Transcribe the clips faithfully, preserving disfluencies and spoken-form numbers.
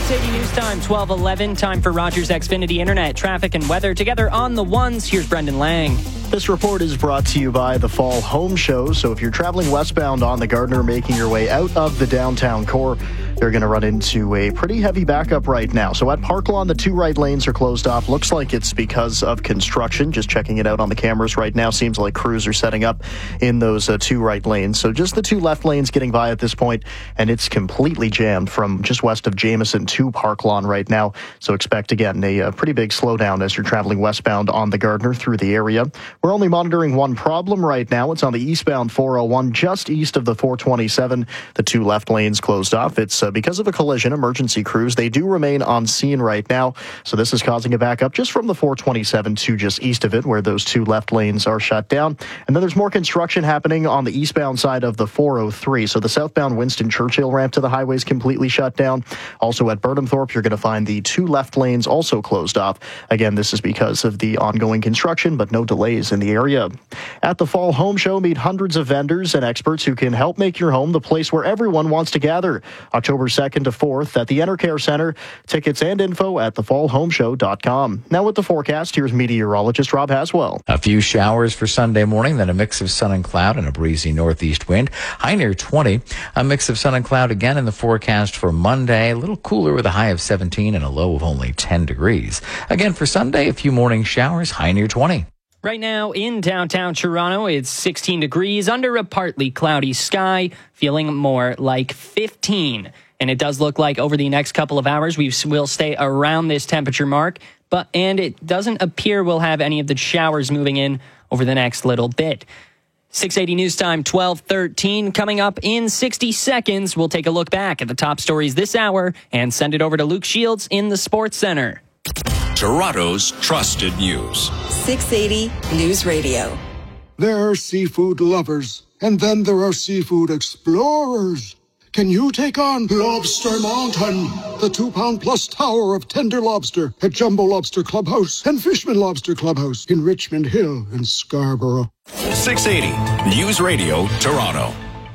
six eighty News Time, twelve eleven. Time for Rogers Xfinity Internet. Traffic and weather together on the ones. Here's Brendan Lang. This report is brought to you by the Fall Home Show. So if you're traveling westbound on the Gardiner, making your way out of the downtown core, you're going to run into a pretty heavy backup right now. So at Parklawn, the two right lanes are closed off. Looks like it's because of construction. Just checking it out on the cameras right now. Seems like crews are setting up in those uh, two right lanes. So just the two left lanes getting by at this point, and it's completely jammed from just west of Jameson to Parklawn right now. So expect, again, a, a pretty big slowdown as you're traveling westbound on the Gardiner through the area. We're only monitoring one problem right now. It's on the eastbound four oh one, just east of the four twenty-seven. The two left lanes closed off. It's uh, because of a collision. Emergency crews, they do remain on scene right now. So this is causing a backup just from the four twenty-seven to just east of it, where those two left lanes are shut down. And then there's more construction happening on the eastbound side of the four oh three. So the southbound Winston Churchill ramp to the highway is completely shut down. Also at Burnhamthorpe, you're going to find the two left lanes also closed off. Again, this is because of the ongoing construction, but no delays in the area. At the Fall Home Show, meet hundreds of vendors and experts who can help make your home the place where everyone wants to gather. October second to fourth at the Enercare Center. Tickets and info at the fall home show dot com. Now with the forecast, here's meteorologist Rob Haswell. A few showers for Sunday morning, then a mix of sun and cloud and a breezy northeast wind. High near twenty. A mix of sun and cloud again in the forecast for Monday. A little cooler with a high of seventeen and a low of only ten degrees. Again for Sunday, a few morning showers, high near twenty. Right now in downtown Toronto, it's sixteen degrees under a partly cloudy sky, feeling more like fifteen. And it does look like over the next couple of hours, we will stay around this temperature mark. But and it doesn't appear we'll have any of the showers moving in over the next little bit. six eighty News Time, twelve thirteen. Coming up in sixty seconds, we'll take a look back at the top stories this hour and send it over to Luke Shields in the Sports Center. Toronto's trusted news. six eighty News Radio. There are seafood lovers, and then there are seafood explorers. Can you take on Lobster Mountain, the two-pound-plus tower of tender lobster at Jumbo Lobster Clubhouse and Fishman Lobster Clubhouse in Richmond Hill and Scarborough? six eighty News Radio, Toronto.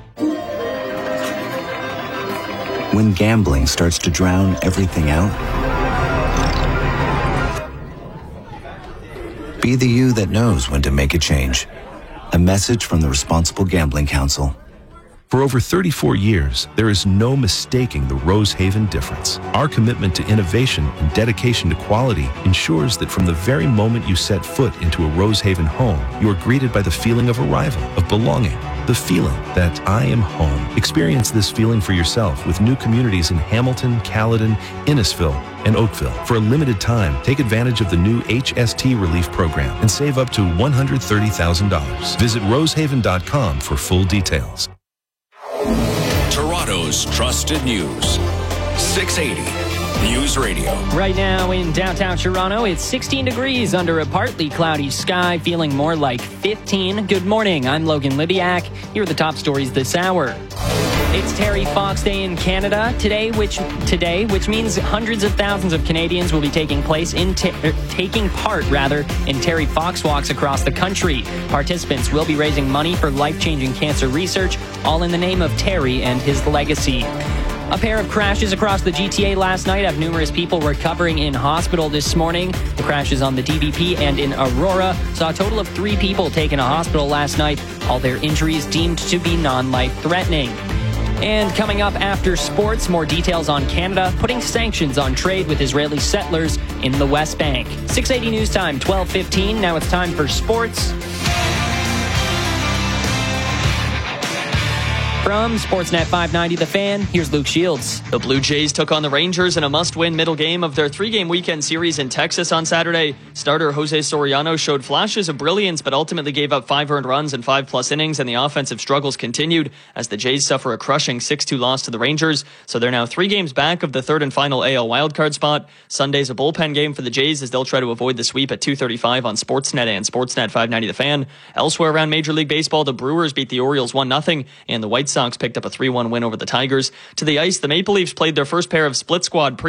When gambling starts to drown everything out, be the you that knows when to make a change. A message from the Responsible Gambling Council. For over thirty-four years, there is no mistaking the Rosehaven difference. Our commitment to innovation and dedication to quality ensures that from the very moment you set foot into a Rosehaven home, you are greeted by the feeling of arrival, of belonging, the feeling that I am home. Experience this feeling for yourself with new communities in Hamilton, Caledon, Innisfil, and Oakville. For a limited time, take advantage of the new H S T Relief Program and save up to one hundred thirty thousand dollars. Visit rosehaven dot com for full details. Toronto's trusted news. six eighty News Radio. Right now in downtown Toronto, it's sixteen degrees under a partly cloudy sky, feeling more like fifteen. Good morning, I'm Logan Libiak. Here are the top stories this hour. It's Terry Fox Day in Canada today, which today, which means hundreds of thousands of Canadians will be taking place in ta- er, taking part rather in Terry Fox walks across the country. Participants will be raising money for life-changing cancer research, all in the name of Terry and his legacy. A pair of crashes across the G T A last night have numerous people recovering in hospital this morning. The crashes on the D V P and in Aurora saw a total of three people taken to hospital last night, all their injuries deemed to be non-life-threatening. And coming up after sports, more details on Canada putting sanctions on trade with Israeli settlers in the West Bank. six eighty News Time, twelve fifteen. Now it's time for sports. From Sportsnet five ninety The Fan, here's Luke Shields. The Blue Jays took on the Rangers in a must-win middle game of their three-game weekend series in Texas on Saturday. Starter Jose Soriano showed flashes of brilliance, but ultimately gave up five earned runs in five-plus innings, and the offensive struggles continued as the Jays suffer a crushing six two loss to the Rangers. So they're now three games back of the third and final A L wildcard spot. Sunday's a bullpen game for the Jays as they'll try to avoid the sweep at two thirty-five on Sportsnet and Sportsnet five ninety The Fan. Elsewhere around Major League Baseball, the Brewers beat the Orioles one nothing, and the White Sox picked up a three one win over the Tigers. To the ice, the Maple Leafs played their first pair of split squad pre